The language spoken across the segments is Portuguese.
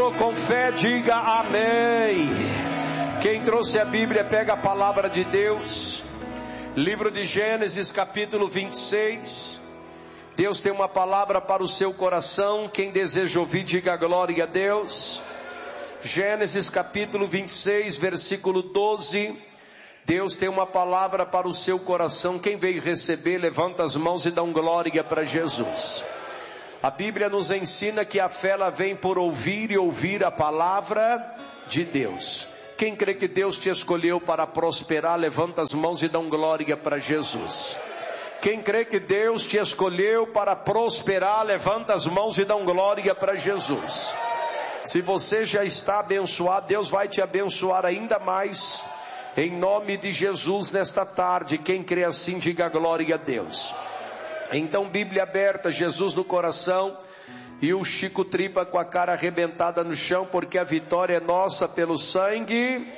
crendo com fé, diga amém. Quem trouxe a Bíblia, pega a palavra de Deus. Livro de Gênesis, capítulo 26. Deus tem uma palavra para o seu coração. Quem deseja ouvir, diga glória a Deus. Gênesis capítulo 26, versículo 12. Deus tem uma palavra para o seu coração. Quem veio receber, levanta as mãos e dá um glória para Jesus. A Bíblia nos ensina que a fé ela vem por ouvir e ouvir a palavra de Deus. Quem crê que Deus te escolheu para prosperar, levanta as mãos e dá um glória para Jesus. Quem crê que Deus te escolheu para prosperar, levanta as mãos e dá um glória para Jesus. Se você já está abençoado, Deus vai te abençoar ainda mais, em nome de Jesus, nesta tarde. Quem crê assim, diga glória a Deus. Então, Bíblia aberta, Jesus no coração, e o Chico Tripa com a cara arrebentada no chão, porque a vitória é nossa pelo sangue,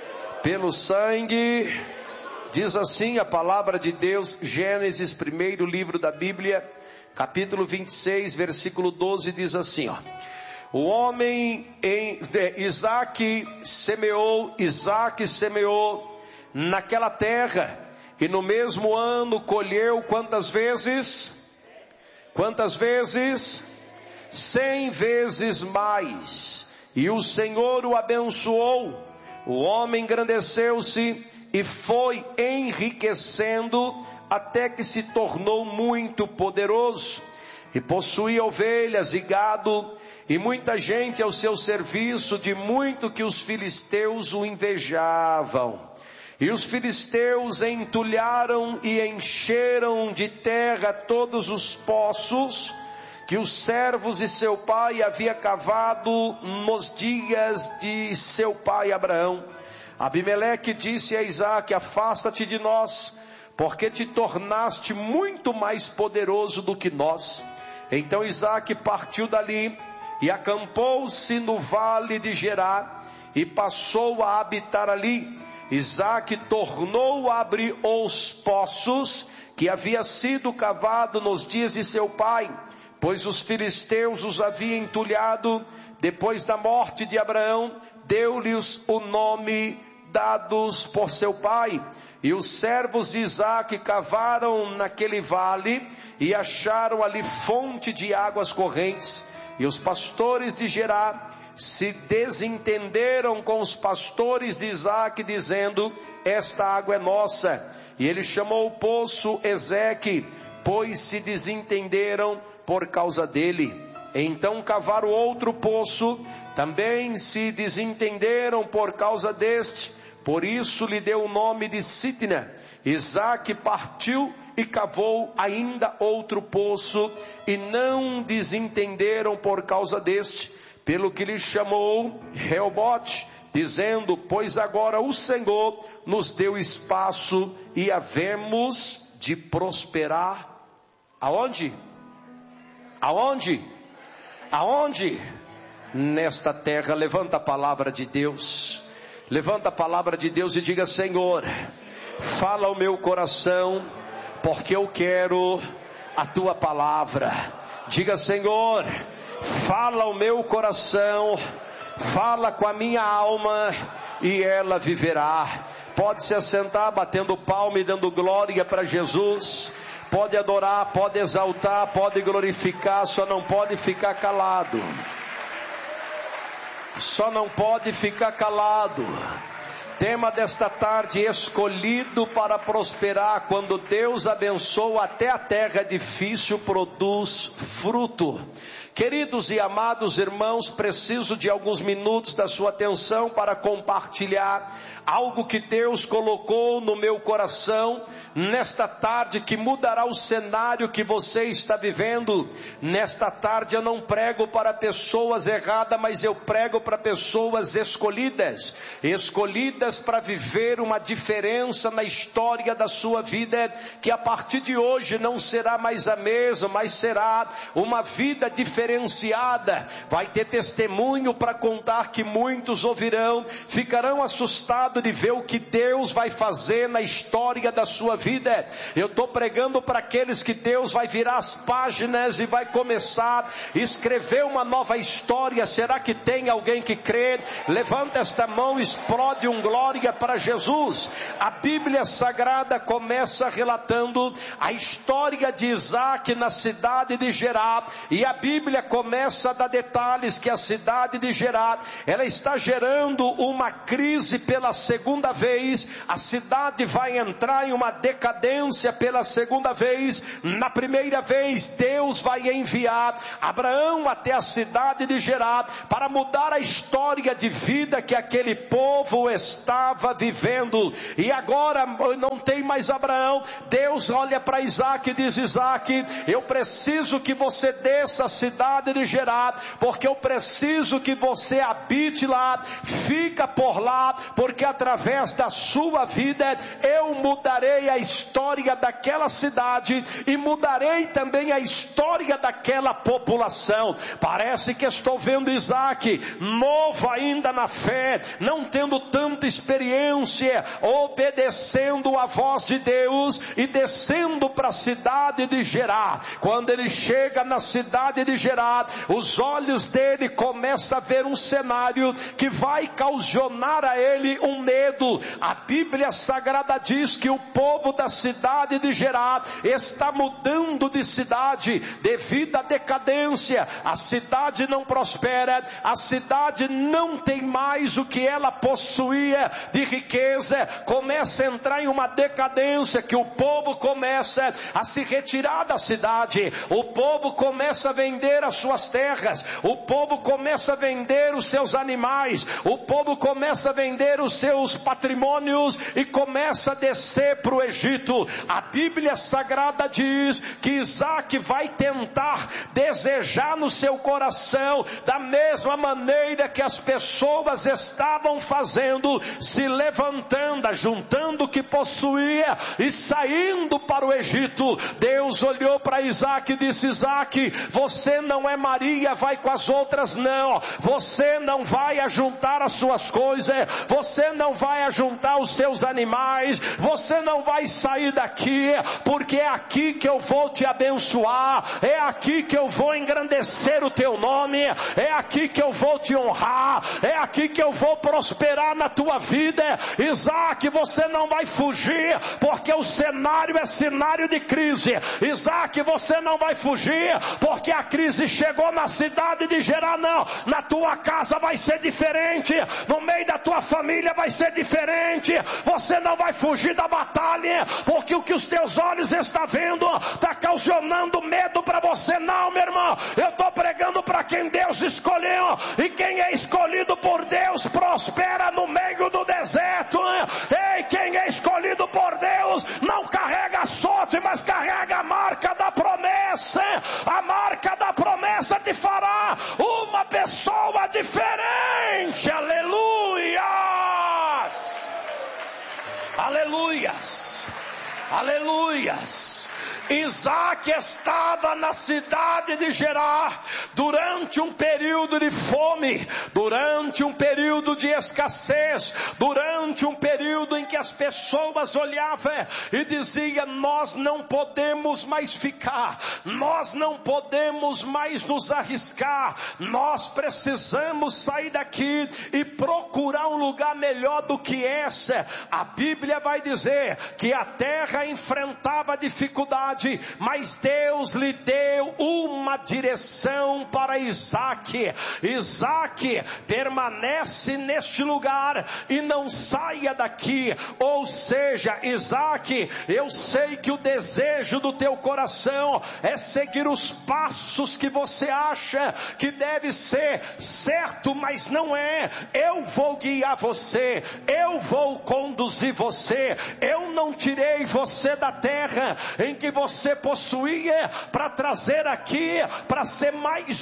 diz assim a palavra de Deus, Gênesis, primeiro livro da Bíblia, capítulo 26, versículo 12, diz assim, ó. O homem Isaac semeou naquela terra, e no mesmo ano colheu quantas vezes? 100 vezes mais. E o Senhor o abençoou. O homem engrandeceu-se e foi enriquecendo até que se tornou muito poderoso. E possuía ovelhas e gado, e muita gente ao seu serviço, de muito que os filisteus o invejavam. E os filisteus entulharam e encheram de terra todos os poços que os servos de seu pai havia cavado nos dias de seu pai Abraão. Abimeleque disse a Isaque: afasta-te de nós, porque te tornaste muito mais poderoso do que nós. Então Isaque partiu dali e acampou-se no vale de Gerá e passou a habitar ali. Isaque tornou a abrir os poços que havia sido cavado nos dias de seu pai, pois os filisteus os haviam entulhado. Depois da morte de Abraão, deu-lhes o nome dados por seu pai. E os servos de Isaque cavaram naquele vale e acharam ali fonte de águas correntes. E os pastores de Gerá se desentenderam com os pastores de Isaque, dizendo: esta água é nossa. E ele chamou o poço Ezeque, pois se desentenderam por causa dele. Então cavaram outro poço, também se desentenderam por causa deste, por isso lhe deu o nome de Sitna. Isaque partiu e cavou ainda outro poço, e não desentenderam por causa deste, pelo que lhe chamou Reobote, dizendo: pois agora o Senhor nos deu espaço e havemos de prosperar. Aonde? Nesta terra. Levanta a palavra de Deus. Levanta a palavra de Deus e diga: Senhor, fala ao meu coração, porque eu quero a tua palavra. Diga: Senhor, fala ao meu coração, fala com a minha alma e ela viverá. Pode se assentar, batendo palma e dando glória para Jesus. Pode adorar, pode exaltar, pode glorificar, só não pode ficar calado. Tema desta tarde: escolhido para prosperar. Quando Deus abençoa, até a terra difícil produz fruto. Queridos e amados irmãos, preciso de alguns minutos da sua atenção para compartilhar algo que Deus colocou no meu coração nesta tarde, que mudará o cenário que você está vivendo. Nesta tarde eu não prego para pessoas erradas, mas eu prego para pessoas escolhidas para viver uma diferença na história da sua vida, que a partir de hoje não será mais a mesma, mas será uma vida diferente diferenciada, vai ter testemunho para contar que muitos ouvirão, ficarão assustados de ver o que Deus vai fazer na história da sua vida. Eu estou pregando para aqueles que Deus vai virar as páginas e vai começar a escrever uma nova história. Será que tem alguém que crê? Levanta esta mão, explode um glória para Jesus. A Bíblia Sagrada começa relatando a história de Isaac na cidade de Gerar, e a Bíblia começa a dar detalhes que a cidade de Gerar, ela está gerando uma crise pela segunda vez. A cidade vai entrar em uma decadência pela segunda vez. Na primeira vez, Deus vai enviar Abraão até a cidade de Gerar para mudar a história de vida que aquele povo estava vivendo. E agora não tem mais Abraão. Deus olha para Isaac e diz: Isaac, eu preciso que você desça a cidade de Gerar, porque eu preciso que você habite lá, fica por lá, porque através da sua vida eu mudarei a história daquela cidade e mudarei também a história daquela população. Parece que estou vendo Isaac novo ainda na fé, não tendo tanta experiência, obedecendo a voz de Deus e descendo para a cidade de Gerar. Quando ele chega na cidade de Gerar, os olhos dele começam a ver um cenário que vai causar a ele um medo. A Bíblia Sagrada diz que o povo da cidade de Gerar está mudando de cidade devido à decadência. A cidade não prospera, a cidade não tem mais o que ela possuía de riqueza, começa a entrar em uma decadência, que o povo começa a se retirar da cidade, o povo começa a vender as suas terras, o povo começa a vender os seus animais, o povo começa a vender os seus patrimônios e começa a descer para o Egito. A Bíblia Sagrada diz que Isaac vai tentar desejar no seu coração da mesma maneira que as pessoas estavam fazendo, se levantando, juntando o que possuía e saindo para o Egito. Deus olhou para Isaac e disse: Isaac, você não é Maria, vai com as outras não, você não vai ajuntar as suas coisas, você não vai ajuntar os seus animais, você não vai sair daqui, porque é aqui que eu vou te abençoar, é aqui que eu vou engrandecer o teu nome, é aqui que eu vou te honrar, é aqui que eu vou prosperar na tua vida. Isaac, você não vai fugir, porque o cenário é cenário de crise. Isaac, você não vai fugir, porque a crise chegou na cidade de Gerar, não. Na tua casa vai ser diferente, no meio da tua família vai ser diferente. Você não vai fugir da batalha, porque o que os teus olhos estão vendo está causando medo para você. Não, meu irmão, eu estou pregando para quem Deus escolheu, e quem é escolhido por Deus prospera no meio do deserto. Ei, quem é escolhido por Deus não carrega sorte, mas carrega a marca da promessa. A marca da promessa te fará uma pessoa diferente. Aleluias, aleluias, aleluias. Isaac estava na cidade de Gerar durante um período de fome, durante um período de escassez, durante um período em que as pessoas olhavam e diziam: nós não podemos mais ficar, nós não podemos mais nos arriscar, nós precisamos sair daqui e procurar um lugar melhor do que essa. A Bíblia vai dizer que a terra enfrentava dificuldade, mas Deus lhe deu uma direção para Isaac. Isaac, permanece neste lugar e não saia daqui. Ou seja, Isaac, eu sei que o desejo do teu coração é seguir os passos que você acha que deve ser certo, mas não é. Eu vou guiar você, eu vou conduzir você. Eu não tirei você da terra em que você possuía para trazer aqui, para ser mais um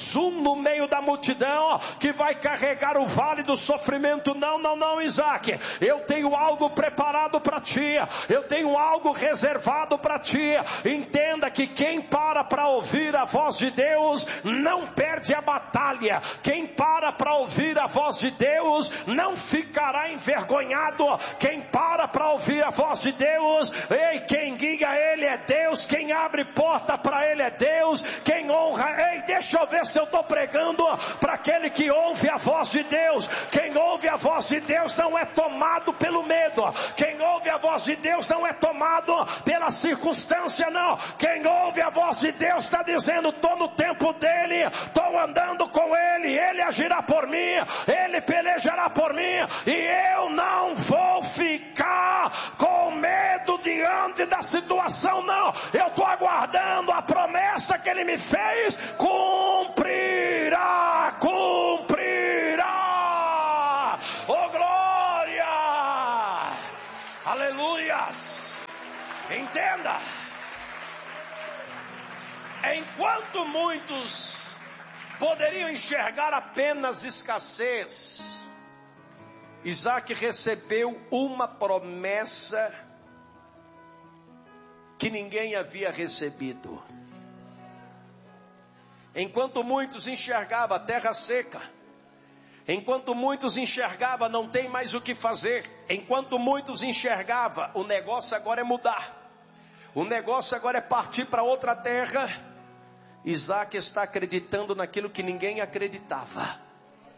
no meio da multidão que vai carregar o vale do sofrimento. Não, Isaac, eu tenho algo preparado para ti, eu tenho algo reservado para ti. Entenda que quem para ouvir a voz de Deus não perde a batalha. Quem para ouvir a voz de Deus não ficará envergonhado. Quem para ouvir a voz de Deus, quem guia ele é Deus, quem abre porta para ele é Deus, quem honra, deixa eu ver se eu estou pregando para aquele que ouve a voz de Deus. Quem ouve a voz de Deus não é tomado pelo medo, quem ouve a voz de Deus não é tomado pela circunstância, não. Quem ouve a voz de Deus está dizendo: estou no tempo dele, estou andando com ele, ele agirá por mim, ele pelejará por mim, e eu não vou ficar com medo diante da situação, não. Eu estou aguardando a promessa que ele me fez, cumprirá. Oh glória, aleluias. Entenda, enquanto muitos poderiam enxergar apenas escassez, Isaac recebeu uma promessa que ninguém havia recebido. Enquanto muitos enxergavam a terra seca, enquanto muitos enxergavam não tem mais o que fazer, enquanto muitos enxergavam o negócio agora é mudar, o negócio agora é partir para outra terra, Isaac está acreditando naquilo que ninguém acreditava.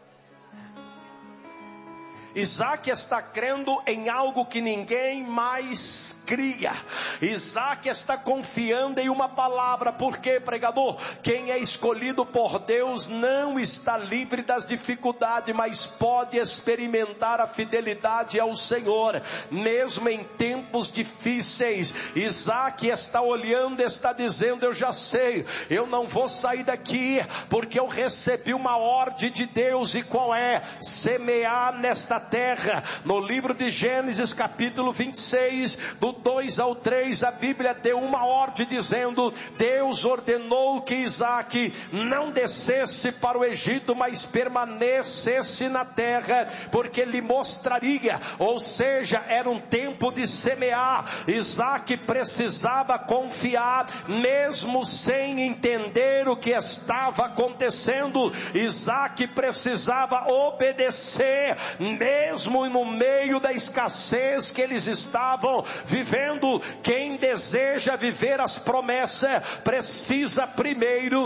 Isaac está crendo em algo que ninguém mais cria. Isaac está confiando em uma palavra. Por quê, pregador? Quem é escolhido por Deus não está livre das dificuldades, mas pode experimentar a fidelidade ao Senhor, mesmo em tempos difíceis. Isaac está olhando, está dizendo: eu já sei, eu não vou sair daqui, porque eu recebi uma ordem de Deus. E qual é? Semear nesta terra. No livro de Gênesis capítulo 26, do 2 ao 3, a Bíblia deu uma ordem dizendo: Deus ordenou que Isaac não descesse para o Egito, mas permanecesse na terra, porque lhe mostraria, ou seja, era um tempo de semear. Isaac precisava confiar, mesmo sem entender o que estava acontecendo. Isaac precisava obedecer, mesmo no meio da escassez que eles estavam vivendo. Quem deseja viver as promessas precisa primeiro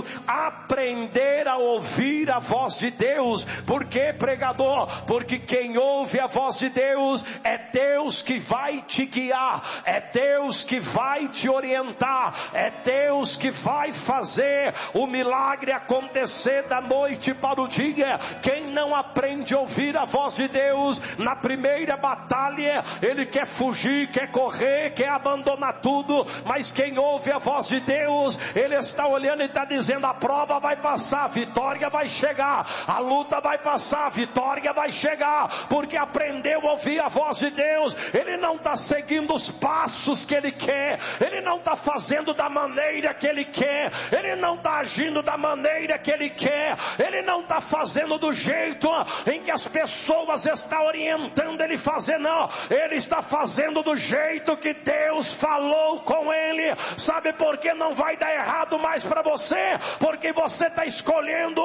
aprender a ouvir a voz de Deus. Por quê, pregador? Porque quem ouve a voz de Deus é Deus que vai te guiar, é Deus que vai te orientar, é Deus que vai fazer o milagre acontecer da noite para o dia. Quem não aprende a ouvir a voz de Deus, na primeira batalha ele quer fugir, quer correr, quer abandonar tudo. Mas quem ouve a voz de Deus, ele está olhando e está dizendo: a prova vai passar, a vitória vai chegar, a luta vai passar, a vitória vai chegar, porque aprendeu a ouvir a voz de Deus. Ele não está seguindo os passos que ele quer, ele não está fazendo da maneira que ele quer, ele não está agindo da maneira que ele quer, ele não está fazendo do jeito em que as pessoas estão orientando ele fazer, não. Ele está fazendo do jeito que Deus falou com ele. Sabe por que não vai dar errado mais para você? Porque você está escolhendo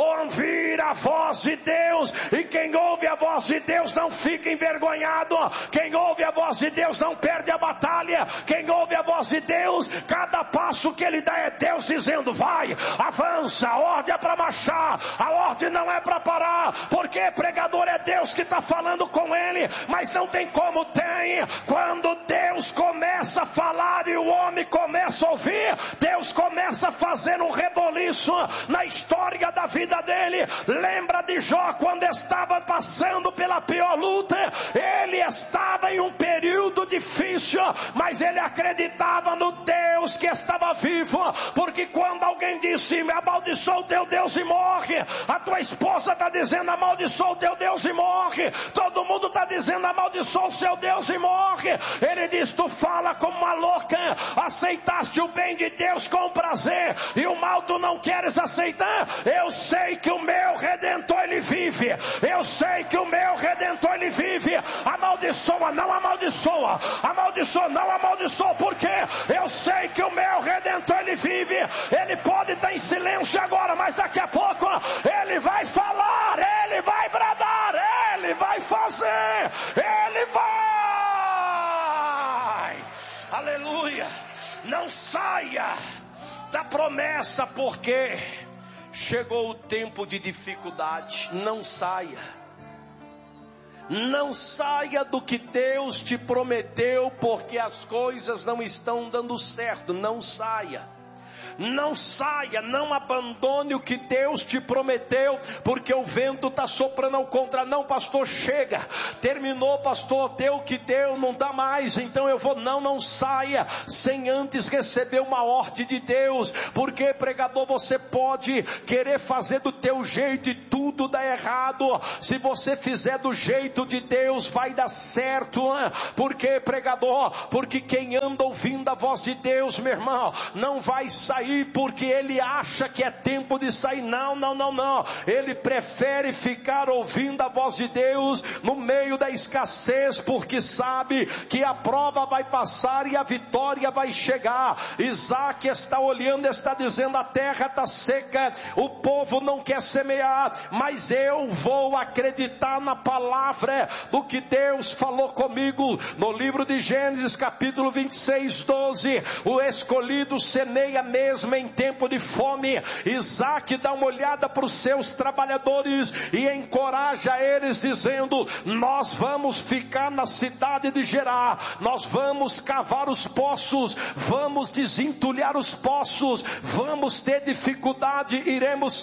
ouvir a voz de Deus. E quem ouve a voz de Deus não fica envergonhado. Quem ouve a voz de Deus não perde a batalha. Quem ouve a voz de Deus, cada passo que ele dá é Deus dizendo: vai, avança, a ordem é para marchar, a ordem não é para parar. Porque, pregador, é Deus que está falando com ele, mas não tem como. Tem. Quando Deus começa a falar e o homem começa a ouvir, Deus começa a fazer um reboliço na história da vida dele. Lembra de Jó, quando estava passando pela pior luta? Ele estava em um período difícil, mas ele acreditava no Deus que estava vivo, porque quando alguém disse, amaldiçoa o teu Deus e morre, a tua esposa está dizendo, amaldiçoa o teu Deus e morre, todo mundo está dizendo, amaldiçoa o seu Deus e morre, ele diz, tu fala como uma louca, aceitaste o bem de Deus com prazer, e o mal tu não queres aceitar. Eu sei que o meu Redentor ele vive, eu sei que o meu Redentor ele vive. Amaldiçoa, não amaldiçoa, amaldiçoa, não amaldiçoa, porque eu sei que o meu Redentor ele vive. Ele pode estar em silêncio agora, mas daqui a pouco ele vai falar, ele vai bradar, ele vai fazer, ele vai. Aleluia. Não saia da promessa, porque chegou o tempo de dificuldade. Não saia. Não saia do que Deus te prometeu, porque as coisas não estão dando certo. Não saia. Não saia, não abandone o que Deus te prometeu, porque o vento está soprando ao contrário. Não, pastor, chega, terminou, pastor, deu o que deu, não dá mais, então eu vou. Não saia sem antes receber uma ordem de Deus, porque, pregador, você pode querer fazer do teu jeito e tudo dá errado. Se você fizer do jeito de Deus, vai dar certo. Porque, pregador, porque quem anda ouvindo a voz de Deus, meu irmão, não vai sair porque ele acha que é tempo de sair. Não. Ele prefere ficar ouvindo a voz de Deus no meio da escassez, porque sabe que a prova vai passar e a vitória vai chegar. Isaac está olhando, está dizendo, a terra está seca, o povo não quer semear, mas eu vou acreditar na palavra do que Deus falou comigo. No livro de Gênesis capítulo 26, 12, o escolhido semeia mesmo em tempo de fome. Isaac dá uma olhada para os seus trabalhadores e encoraja eles, dizendo, nós vamos ficar na cidade de Gerar, nós vamos cavar os poços, vamos desentulhar os poços, vamos ter dificuldade, iremos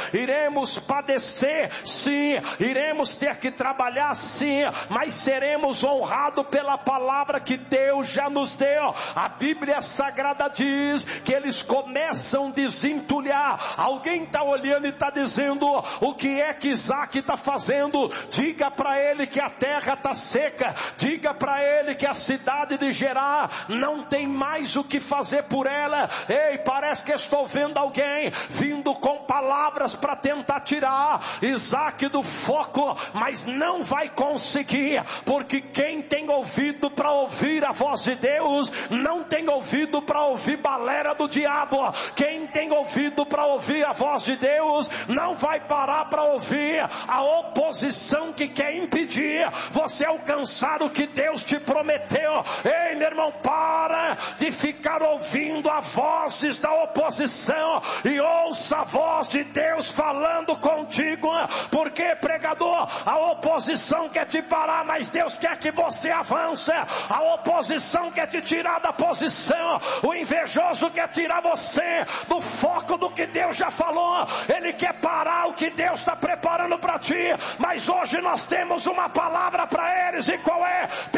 padecer, sim, iremos ter que trabalhar, sim, mas seremos honrados pela palavra que Deus já nos deu. A Bíblia Sagrada diz que eles começam a desentulhar. Alguém está olhando e está dizendo, o que é que Isaac está fazendo? Diga para ele que a terra está seca, diga para ele que a cidade de Gerar não tem mais o que fazer por ela. Ei, parece que estou vendo alguém vindo com palavras para tentar tirar Isaac do foco, mas não vai conseguir, porque quem tem ouvido para ouvir a voz de Deus, não tem ouvido para ouvir balera do diabo. Quem tem ouvido para ouvir a voz de Deus, não vai parar para ouvir a oposição que quer impedir você alcançar o que Deus te prometeu. Ei, meu irmão, para de ficar ouvindo as vozes da oposição e ouça a voz de Deus falando contigo. Porque, pregador, a oposição quer te parar, mas Deus quer que você avance. A oposição quer te tirar da posição, o invejoso quer tirar você do foco do que Deus já falou. Ele quer parar o que Deus está preparando para ti, mas hoje nós temos uma palavra para eles. E qual é?